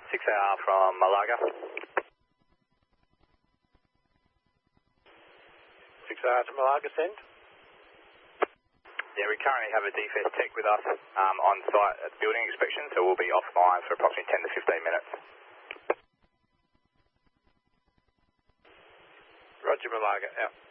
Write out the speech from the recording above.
6AR from Malaga. 6AR to Malaga, send. Yeah, we currently have a DFS tech with us on site at the building inspection, so we'll be offline for approximately 10 to 15 minutes. Roger, Malaga, out.